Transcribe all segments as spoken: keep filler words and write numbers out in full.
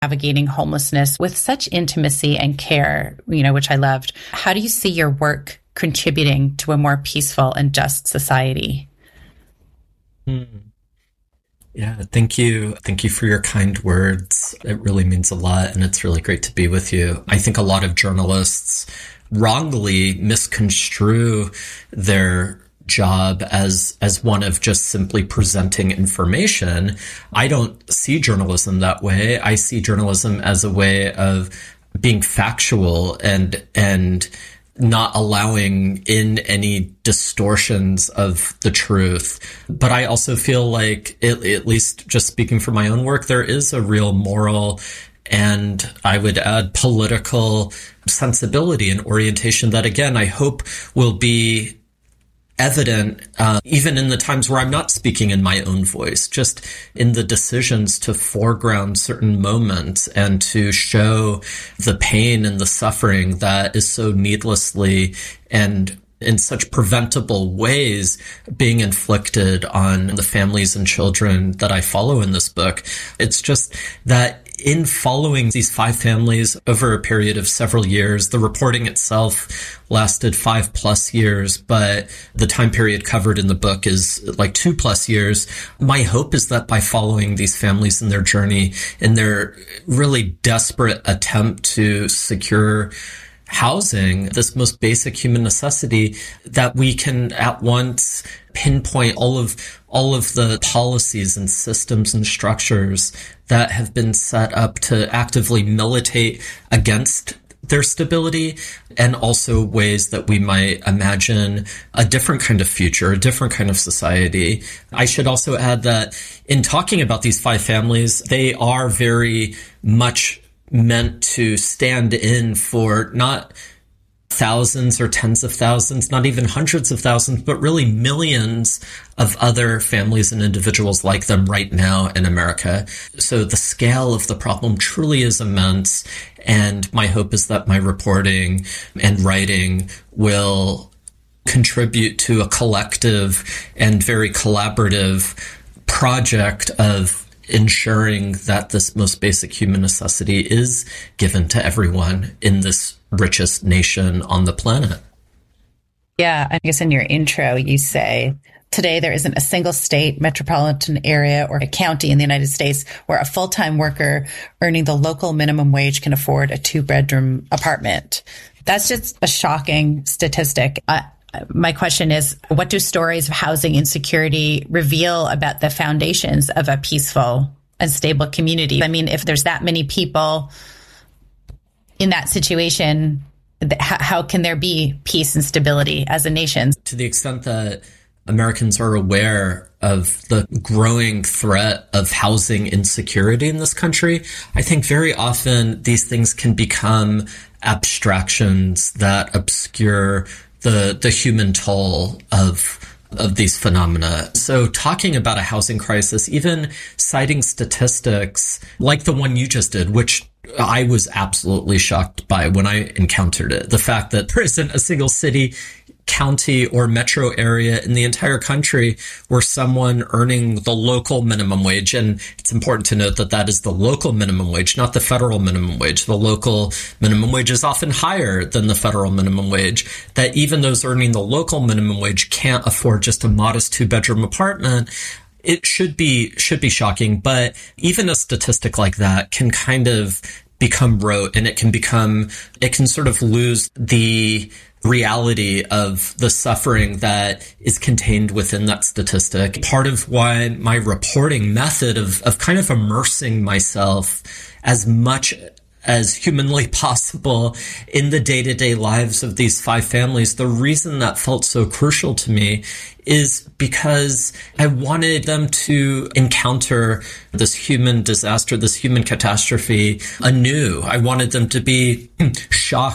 navigating homelessness with such intimacy and care, you know, which I loved. How do you see your work contributing to a more peaceful and just society? Hmm. Yeah, thank you. Thank you for your kind words. It really means a lot, and it's really great to be with you. I think a lot of journalists wrongly misconstrue their job as as one of just simply presenting information. I don't see journalism that way. I see journalism as a way of being factual and and not allowing in any distortions of the truth. But I also feel like, it, at least just speaking for my own work, there is a real moral and I would add political sensibility and orientation that, again, I hope will be evident uh, even in the times where I'm not speaking in my own voice, just in the decisions to foreground certain moments and to show the pain and the suffering that is so needlessly and in such preventable ways being inflicted on the families and children that I follow in this book. It's just that in following these five families over a period of several years, the reporting itself lasted five plus years, but the time period covered in the book is like two plus years. My hope is that by following these families in their journey, in their really desperate attempt to secure housing, this most basic human necessity, that we can at once pinpoint all of all of the policies and systems and structures that have been set up to actively militate against their stability, and also ways that we might imagine a different kind of future, a different kind of society. I should also add that in talking about these five families, they are very much meant to stand in for not thousands or tens of thousands, not even hundreds of thousands, but really millions of other families and individuals like them right now in America. So the scale of the problem truly is immense. And my hope is that my reporting and writing will contribute to a collective and very collaborative project of ensuring that this most basic human necessity is given to everyone in this richest nation on the planet. Yeah, I guess in your intro, you say, today there isn't a single state, metropolitan area, or a county in the United States where a full-time worker earning the local minimum wage can afford a two-bedroom apartment. That's just a shocking statistic. I, My question is, what do stories of housing insecurity reveal about the foundations of a peaceful and stable community? I mean, if there's that many people in that situation, how can there be peace and stability as a nation? To the extent that Americans are aware of the growing threat of housing insecurity in this country, I think very often these things can become abstractions that obscure the the human toll of of these phenomena. So talking about a housing crisis, even citing statistics like the one you just did, which I was absolutely shocked by when I encountered it. The fact that there isn't a single city, county, or metro area in the entire country where someone earning the local minimum wage, and it's important to note that that is the local minimum wage, not the federal minimum wage. The local minimum wage is often higher than the federal minimum wage, that even those earning the local minimum wage can't afford just a modest two-bedroom apartment. It should be should be shocking, but even a statistic like that can kind of become rote, and it can become it can sort of lose the reality of the suffering that is contained within that statistic. Part of why my reporting method of of kind of immersing myself as much as humanly possible in the day-to-day lives of these five families, the reason that felt so crucial to me is because I wanted them to encounter this human disaster, this human catastrophe anew. I wanted them to be shocked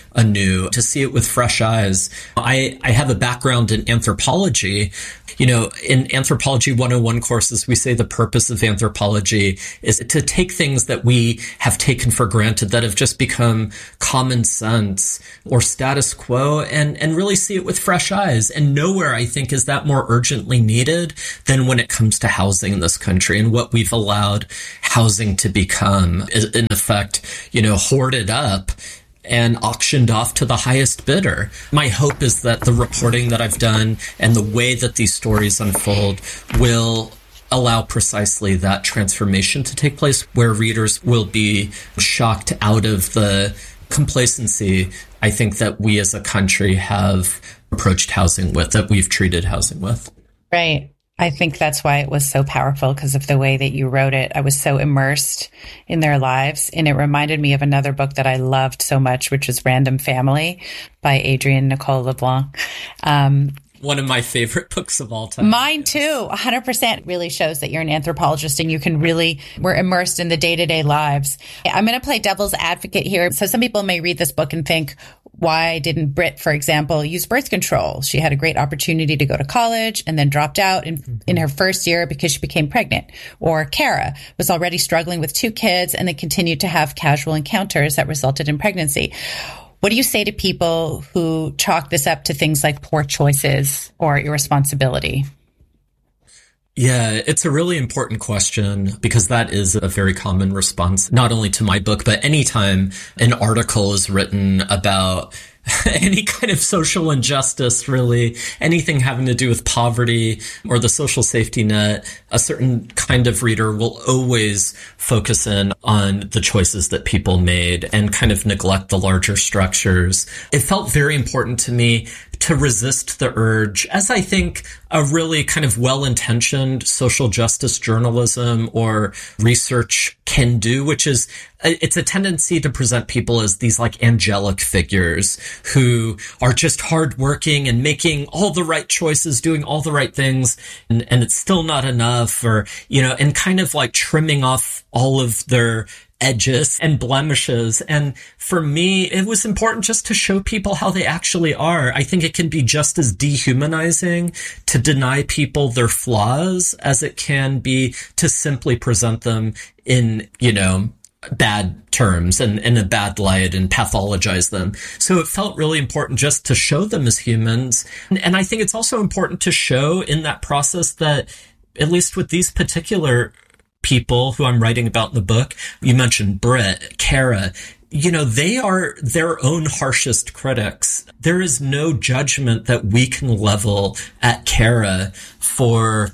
anew, to see it with fresh eyes. I, I have a background in anthropology. You know, in Anthropology one oh one courses, we say the purpose of anthropology is to take things that we have taken for granted, that have just become common sense or status quo, and, and really see it with fresh eyes. And nowhere, I think, is that more urgently needed than when it comes to housing in this country and what we've allowed housing to become, in effect, you know, hoarded up and auctioned off to the highest bidder. My hope is that the reporting that I've done and the way that these stories unfold will allow precisely that transformation to take place, where readers will be shocked out of the complacency, I think, that we as a country have approached housing with, that we've treated housing with. Right. I think that's why it was so powerful, because of the way that you wrote it. I was so immersed in their lives. And it reminded me of another book that I loved so much, which is Random Family by Adrienne Nicole LeBlanc. Um, One of my favorite books of all time. Mine too, one hundred percent. Really shows that you're an anthropologist and you can really, we're immersed in the day-to-day lives. I'm going to play devil's advocate here. So some people may read this book and think, why didn't Britt, for example, use birth control? She had a great opportunity to go to college and then dropped out in, mm-hmm. in her first year because she became pregnant. Or Kara was already struggling with two kids and then continued to have casual encounters that resulted in pregnancy. What do you say to people who chalk this up to things like poor choices or irresponsibility? Yeah, it's a really important question, because that is a very common response, not only to my book, but anytime an article is written about any kind of social injustice, really, anything having to do with poverty or the social safety net, a certain kind of reader will always focus in on the choices that people made and kind of neglect the larger structures. It felt very important to me to resist the urge, as I think a really kind of well-intentioned social justice journalism or research can do, which is it's a tendency to present people as these like angelic figures who are just hardworking and making all the right choices, doing all the right things, and, and it's still not enough, or, you know, and kind of like trimming off all of their edges and blemishes. And for me, it was important just to show people how they actually are. I think it can be just as dehumanizing to deny people their flaws as it can be to simply present them in, you know, bad terms and in a bad light and pathologize them. So it felt really important just to show them as humans. And, and I think it's also important to show in that process that, at least with these particular people who I'm writing about in the book, you mentioned Britt, Kara, you know, they are their own harshest critics. There is no judgment that we can level at Kara for,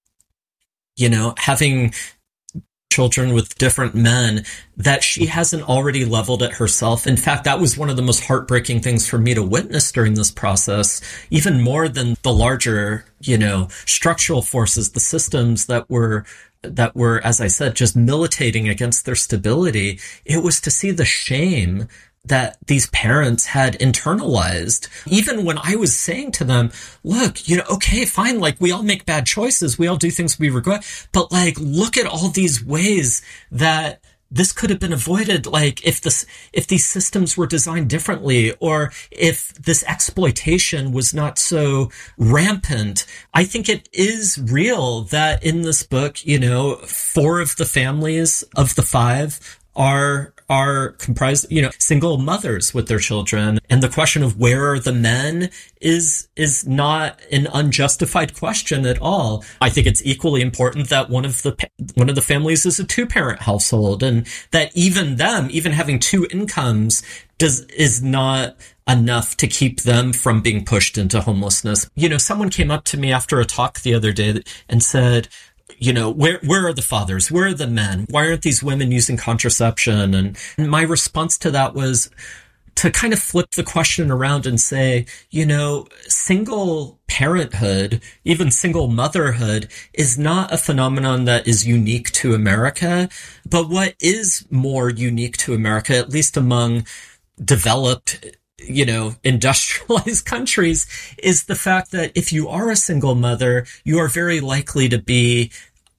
you know, having children with different men that she hasn't already leveled at herself. In fact, that was one of the most heartbreaking things for me to witness during this process, even more than the larger, you know, structural forces, the systems that were that were, as I said, just militating against their stability. It was to see the shame that these parents had internalized. Even when I was saying to them, look, you know, okay, fine, like we all make bad choices. We all do things we regret, but like, look at all these ways that this could have been avoided. Like if this, if these systems were designed differently, or if this exploitation was not so rampant. I think it is real that in this book, you know, four of the families of the five are are comprised, you know, single mothers with their children. And the question of where are the men is, is not an unjustified question at all. I think it's equally important that one of the, one of the families is a two-parent household, and that even them, even having two incomes does, is not enough to keep them from being pushed into homelessness. You know, someone came up to me after a talk the other day and said, you know, where, where are the fathers? Where are the men? Why aren't these women using contraception? And, and my response to that was to kind of flip the question around and say, you know, single parenthood, even single motherhood, is not a phenomenon that is unique to America. But what is more unique to America, at least among developed, you know, industrialized countries, is the fact that if you are a single mother, you are very likely to be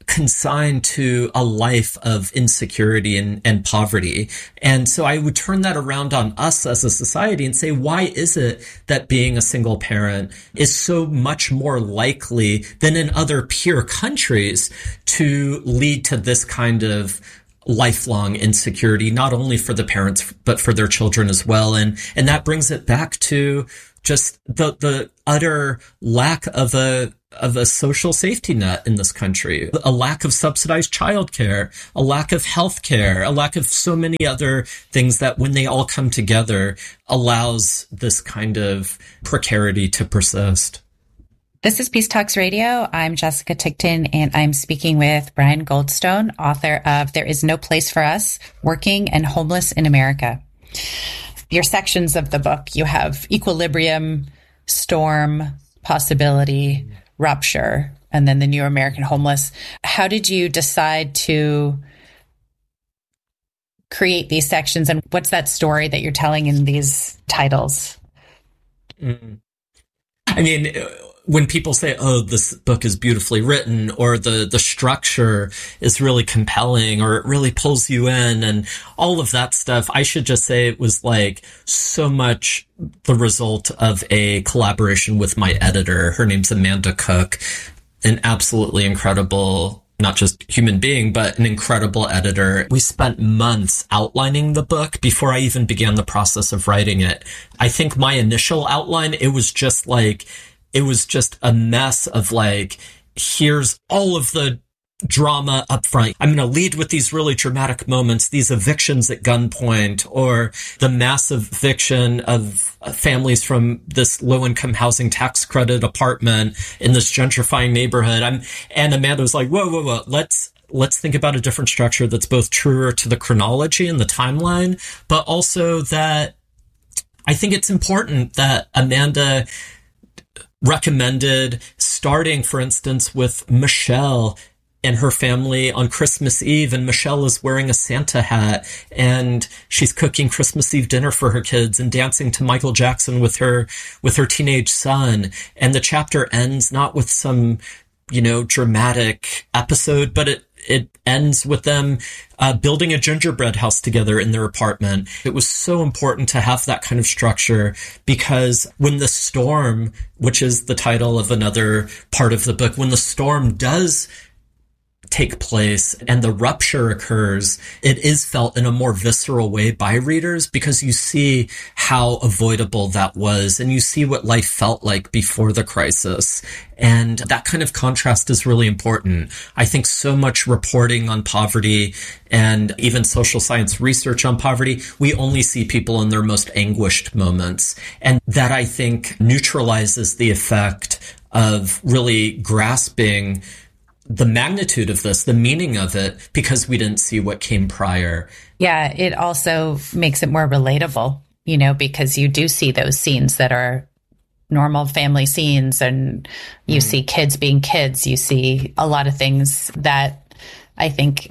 consigned to a life of insecurity and, and poverty. And so I would turn that around on us as a society and say, why is it that being a single parent is so much more likely than in other peer countries to lead to this kind of lifelong insecurity, not only for the parents, but for their children as well. And, and that brings it back to just the, the utter lack of a, of a social safety net in this country, a lack of subsidized childcare, a lack of health care, a lack of so many other things that when they all come together allows this kind of precarity to persist. This is Peace Talks Radio. I'm Jessica Tickton, and I'm speaking with Brian Goldstone, author of There Is No Place for Us, Working and Homeless in America. Your sections of the book, you have equilibrium, storm, possibility, rupture, and then the new American homeless. How did you decide to create these sections, and what's that story that you're telling in these titles? Mm. I mean, when people say, oh, this book is beautifully written, or the, the structure is really compelling, or it really pulls you in, and all of that stuff, I should just say it was like so much the result of a collaboration with my editor. Her name's Amanda Cook, an absolutely incredible, not just human being, but an incredible editor. We spent months outlining the book before I even began the process of writing it. I think my initial outline, it was just like, it was just a mess of like, here's all of the drama up front. I'm going to lead with these really dramatic moments, these evictions at gunpoint, or the massive eviction of families from this low-income housing tax credit apartment in this gentrifying neighborhood. I'm, and Amanda was like, whoa, whoa, whoa, let's, let's think about a different structure that's both truer to the chronology and the timeline, but also that I think it's important that Amanda recommended starting, for instance, with Michelle and her family on Christmas Eve, and Michelle is wearing a Santa hat, and she's cooking Christmas Eve dinner for her kids and dancing to Michael Jackson with her, with her teenage son. And the chapter ends not with some, you know, dramatic episode, but it, it ends with them uh, building a gingerbread house together in their apartment. It was so important to have that kind of structure, because when the storm, which is the title of another part of the book, when the storm does take place and the rupture occurs, it is felt in a more visceral way by readers, because you see how avoidable that was, and you see what life felt like before the crisis. And that kind of contrast is really important. I think so much reporting on poverty and even social science research on poverty, we only see people in their most anguished moments. And that, I think, neutralizes the effect of really grasping the magnitude of this, the meaning of it, because we didn't see what came prior. Yeah, it also makes it more relatable, you know, because you do see those scenes that are normal family scenes, and you mm. see kids being kids. You see a lot of things that I think,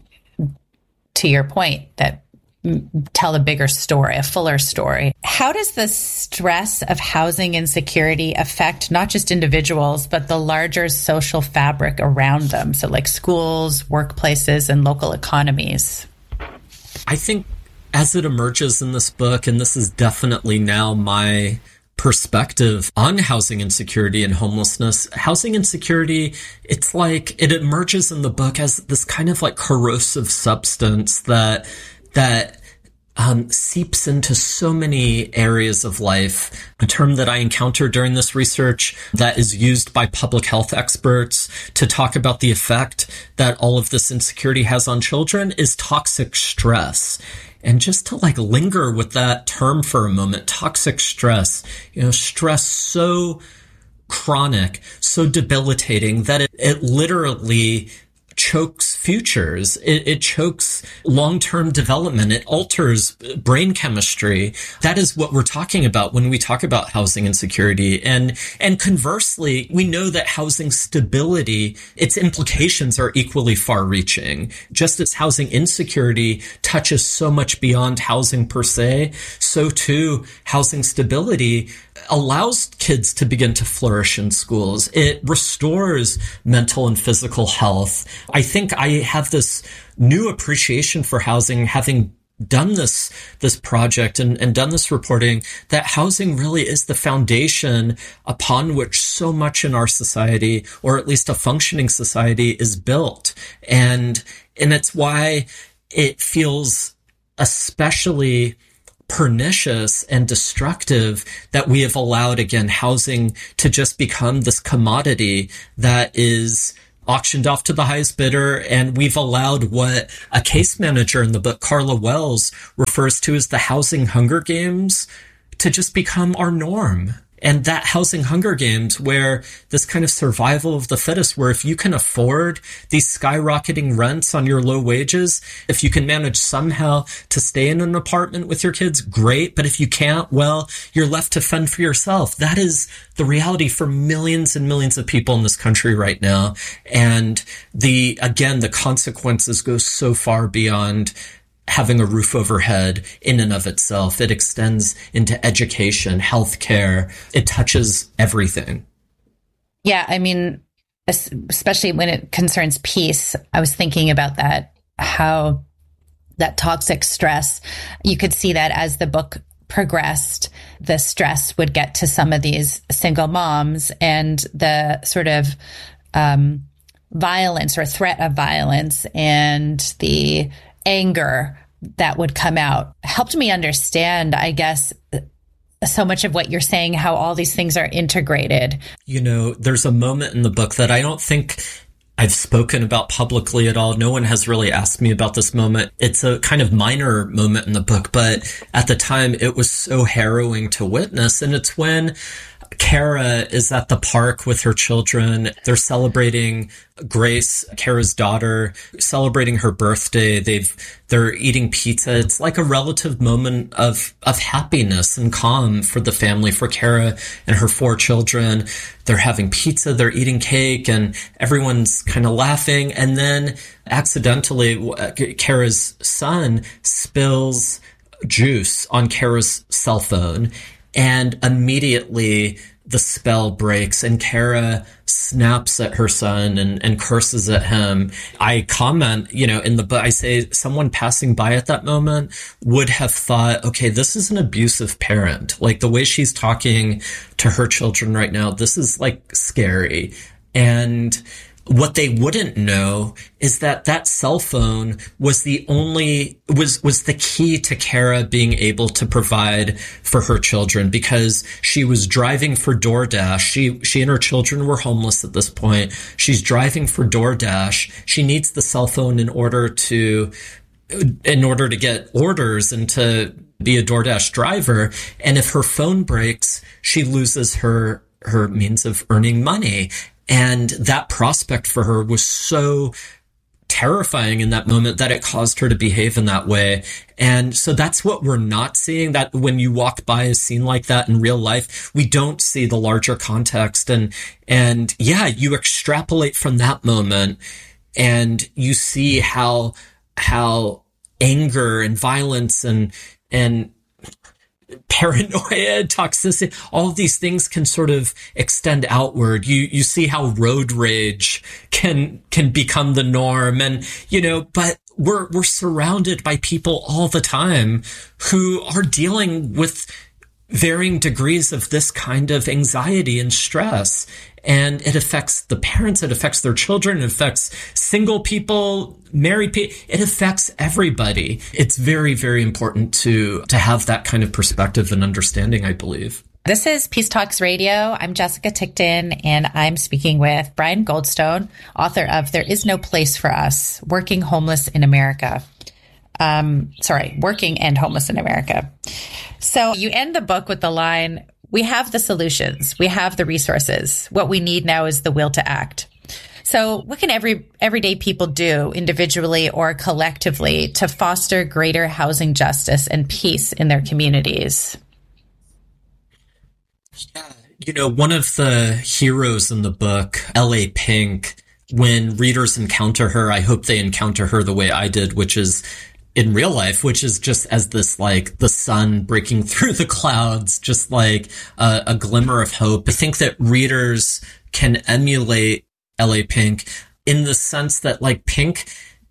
to your point, that tell a bigger story, a fuller story. How does the stress of housing insecurity affect not just individuals, but the larger social fabric around them? So like schools, workplaces, and local economies. I think as it emerges in this book, and this is definitely now my perspective on housing insecurity and homelessness, housing insecurity, it's like it emerges in the book as this kind of like corrosive substance that that um, seeps into so many areas of life. A term that I encountered during this research that is used by public health experts to talk about the effect that all of this insecurity has on children is toxic stress. And just to like linger with that term for a moment, toxic stress, you know, stress so chronic, so debilitating that it, it literally chokes futures. It, it chokes long-term development. It alters brain chemistry. That is what we're talking about when we talk about housing insecurity. And, and conversely, we know that housing stability, its implications are equally far-reaching. Just as housing insecurity touches so much beyond housing per se, so too housing stability allows kids to begin to flourish in schools. It restores mental and physical health. I think I have this new appreciation for housing, having done this, this project and, and done this reporting, that housing really is the foundation upon which so much in our society, or at least a functioning society, is built. And, and it's why it feels especially pernicious and destructive that we have allowed, again, housing to just become this commodity that is auctioned off to the highest bidder. And we've allowed what a case manager in the book, Carla Wells, refers to as the housing Hunger Games to just become our norm. And that housing Hunger Games, where this kind of survival of the fittest, where if you can afford these skyrocketing rents on your low wages, if you can manage somehow to stay in an apartment with your kids, great. But if you can't, well, you're left to fend for yourself. That is the reality for millions and millions of people in this country right now. And the, again, the consequences go so far beyond having a roof overhead in and of itself. It extends into education, healthcare. It touches everything. Yeah, I mean, especially when it concerns peace, I was thinking about that, how that toxic stress, you could see that as the book progressed, the stress would get to some of these single moms, and the sort of um, violence or threat of violence and the anger that would come out helped me understand, I guess, so much of what you're saying, how all these things are integrated. You know, there's a moment in the book that I don't think I've spoken about publicly at all. No one has really asked me about this moment. It's a kind of minor moment in the book, but at the time it was so harrowing to witness. And it's when Kara is at the park with her children. They're celebrating Grace, Kara's daughter, celebrating her birthday. They've, they're eating pizza. It's like a relative moment of, of happiness and calm for the family, for Kara and her four children. They're having pizza, they're eating cake, and everyone's kind of laughing. And then accidentally, Kara's son spills juice on Kara's cell phone. And immediately the spell breaks and Kara snaps at her son and, and curses at him. I comment, you know, in the book, I say someone passing by at that moment would have thought, okay, this is an abusive parent. Like the way she's talking to her children right now, this is like scary. And what they wouldn't know is that that cell phone was the only, was, was the key to Kara being able to provide for her children, because she was driving for DoorDash. She, she and her children were homeless at this point. She's driving for DoorDash. She needs the cell phone in order to, in order to get orders and to be a DoorDash driver. And if her phone breaks, she loses her, her means of earning money. And that prospect for her was so terrifying in that moment that it caused her to behave in that way. And so that's what we're not seeing, that when you walk by a scene like that in real life, we don't see the larger context. And, and yeah, you extrapolate from that moment and you see how, how anger and violence and, and, paranoia, toxicity, all of these things can sort of extend outward. You, you see how road rage can, can become the norm. And, you know, but we're, we're surrounded by people all the time who are dealing with varying degrees of this kind of anxiety and stress. And it affects the parents, it affects their children, it affects single people, married people, it affects everybody. It's very, very important to, to have that kind of perspective and understanding, I believe. This is Peace Talks Radio. I'm Jessica Tickton, and I'm speaking with Brian Goldstone, author of There Is No Place for Us, Working Homeless in America. Um, sorry, Working and Homeless in America. So you end the book with the line, we have the solutions, we have the resources. What we need now is the will to act. So what can every everyday people do individually or collectively to foster greater housing justice and peace in their communities? Yeah, you know, one of the heroes in the book, L A Pink, when readers encounter her, I hope they encounter her the way I did, which is in real life, which is just as this, like, the sun breaking through the clouds, just like a, a glimmer of hope. I think that readers can emulate L A Pink in the sense that like Pink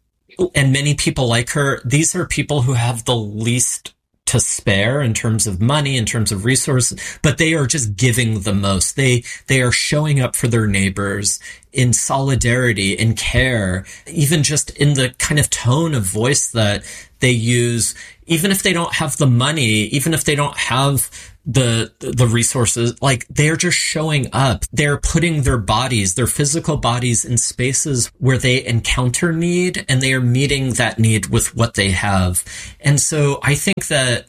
and many people like her, these are people who have the least to spare in terms of money, in terms of resources, but they are just giving the most. They, they are showing up for their neighbors in solidarity, in care, even just in the kind of tone of voice that they use, even if they don't have the money, even if they don't have the, the resources, like they're just showing up. They're putting their bodies, their physical bodies in spaces where they encounter need, and they are meeting that need with what they have. And so I think that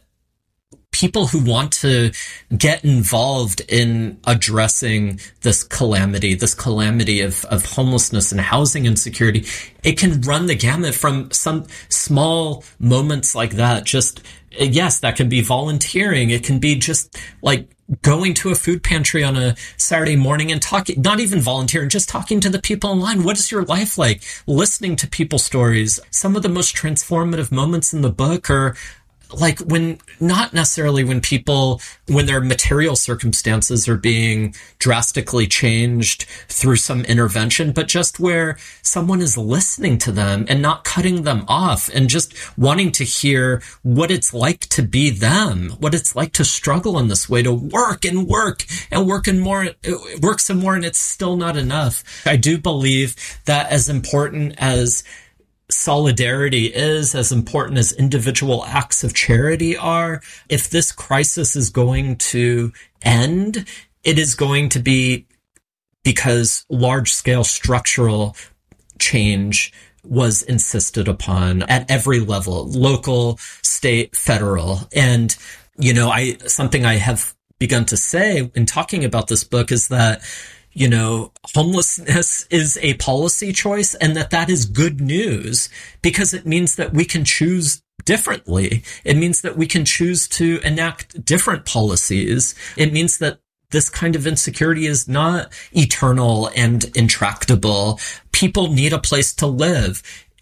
people who want to get involved in addressing this calamity, this calamity of, of homelessness and housing insecurity, it can run the gamut from some small moments like that. Just, yes, that can be volunteering. It can be just like going to a food pantry on a Saturday morning and talking, not even volunteering, just talking to the people in line. What is your life like? Listening to people's stories. Some of the most transformative moments in the book are like when, not necessarily when people, when their material circumstances are being drastically changed through some intervention, but just where someone is listening to them and not cutting them off and just wanting to hear what it's like to be them, what it's like to struggle in this way, to work and work and work and more, work some more, and it's still not enough. I do believe that as important as solidarity is, as important as individual acts of charity are, if this crisis is going to end, it is going to be because large-scale structural change was insisted upon at every level, local, state, federal. And, you know, I, something I have begun to say in talking about this book is that, you know, homelessness is a policy choice, and that that is good news because it means that we can choose differently. It means that we can choose to enact different policies. It means that this kind of insecurity is not eternal and intractable. People need a place to live.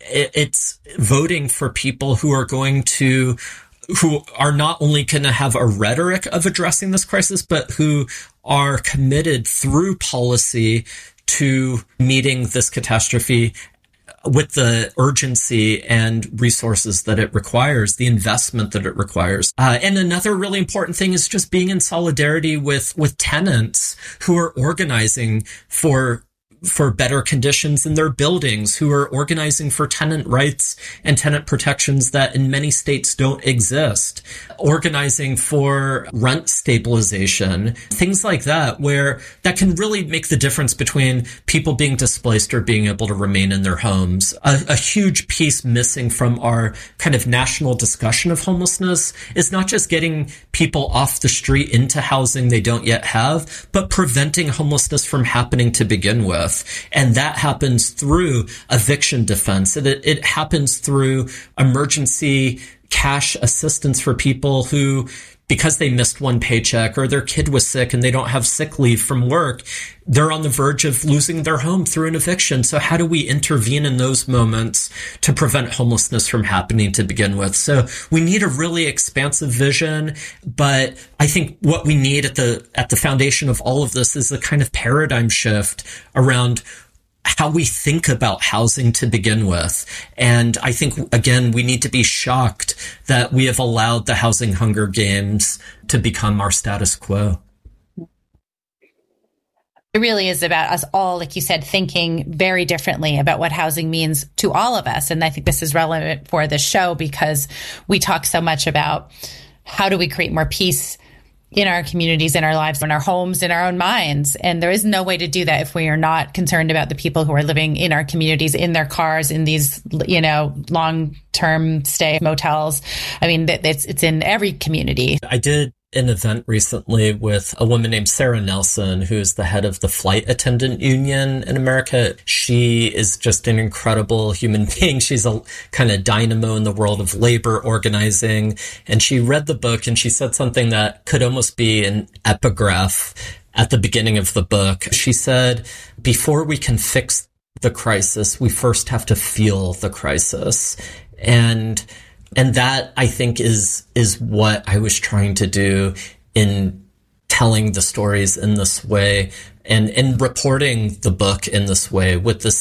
It's voting for people who are going to who are not only going to have a rhetoric of addressing this crisis, but who are committed through policy to meeting this catastrophe with the urgency and resources that it requires, the investment that it requires. Uh, and another really important thing is just being in solidarity with, with tenants who are organizing for for better conditions in their buildings, who are organizing for tenant rights and tenant protections that in many states don't exist, organizing for rent stabilization, things like that, where that can really make the difference between people being displaced or being able to remain in their homes. A, a huge piece missing from our kind of national discussion of homelessness is not just getting people off the street into housing they don't yet have, but preventing homelessness from happening to begin with. And that happens through eviction defense. It, it happens through emergency cash assistance for people who, because they missed one paycheck or their kid was sick and they don't have sick leave from work, they're on the verge of losing their home through an eviction. So how do we intervene in those moments to prevent homelessness from happening to begin with? So we need a really expansive vision, but I think what we need at the at the foundation of all of this is a kind of paradigm shift around how we think about housing to begin with. And I think, again, we need to be shocked that we have allowed the housing Hunger Games to become our status quo. It really is about us all, like you said, thinking very differently about what housing means to all of us. And I think this is relevant for this show because we talk so much about how do we create more peace in our communities, in our lives, in our homes, in our own minds. And there is no way to do that if we are not concerned about the people who are living in our communities, in their cars, in these, you know, long-term stay motels. I mean, it's, it's in every community. I did an event recently with a woman named Sarah Nelson, who's the head of the Flight Attendant Union in America. She is just an incredible human being. She's a kind of dynamo in the world of labor organizing. And she read the book and she said something that could almost be an epigraph at the beginning of the book. She said, before we can fix the crisis, we first have to feel the crisis. And And that, I think, is is what I was trying to do in telling the stories in this way and in reporting the book in this way, with this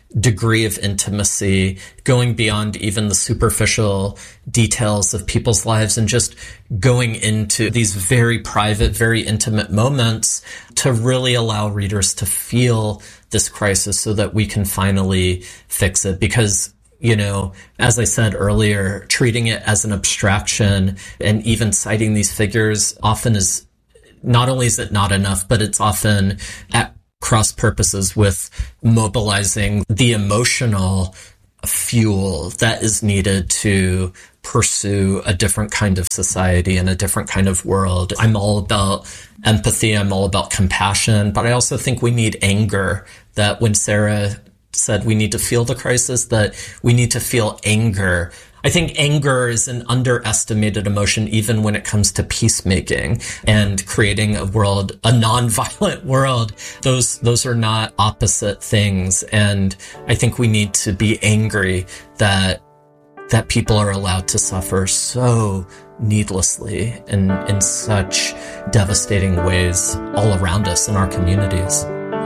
degree of intimacy, going beyond even the superficial details of people's lives and just going into these very private, very intimate moments to really allow readers to feel this crisis so that we can finally fix it. Because, you know, as I said earlier, treating it as an abstraction and even citing these figures often is, not only is it not enough, but it's often at cross purposes with mobilizing the emotional fuel that is needed to pursue a different kind of society and a different kind of world. I'm all about empathy. I'm all about compassion, but I also think we need anger. That when Sarah said we need to feel the crisis, that we need to feel anger. I think anger is an underestimated emotion, even when it comes to peacemaking and creating a world, a non-violent world. Those, those are not opposite things. And I think we need to be angry that, that people are allowed to suffer so needlessly and in such devastating ways all around us in our communities.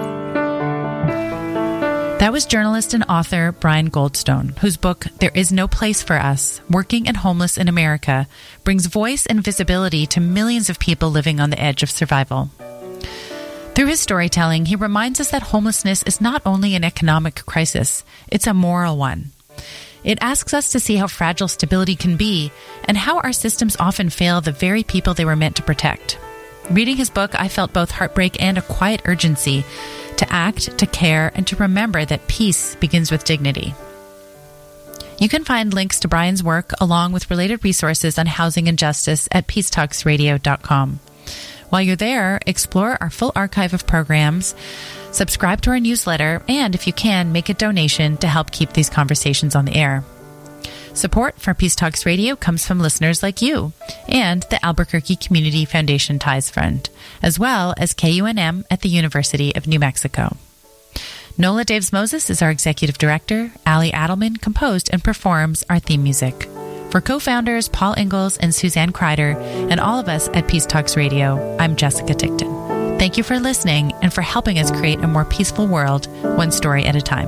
That was journalist and author Brian Goldstone, whose book, There Is No Place for Us, Working and Homeless in America, brings voice and visibility to millions of people living on the edge of survival. Through his storytelling, he reminds us that homelessness is not only an economic crisis, it's a moral one. It asks us to see how fragile stability can be and how our systems often fail the very people they were meant to protect. Reading his book, I felt both heartbreak and a quiet urgency to act, to care, and to remember that peace begins with dignity. You can find links to Brian's work along with related resources on housing and justice at peace talks radio dot com. While you're there, explore our full archive of programs, subscribe to our newsletter, and if you can, make a donation to help keep these conversations on the air. Support for Peace Talks Radio comes from listeners like you and the Albuquerque Community Foundation Ties Fund, as well as K U N M at the University of New Mexico. Nola Daves Moses is our executive director. Ali Adelman composed and performs our theme music. For co-founders Paul Ingalls and Suzanne Kreider and all of us at Peace Talks Radio, I'm Jessica Tickton. Thank you for listening and for helping us create a more peaceful world, one story at a time.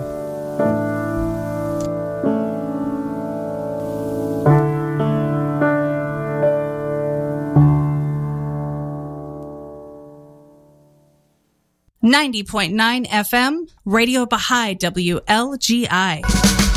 ninety point nine F M, Radio Baha'i W L G I.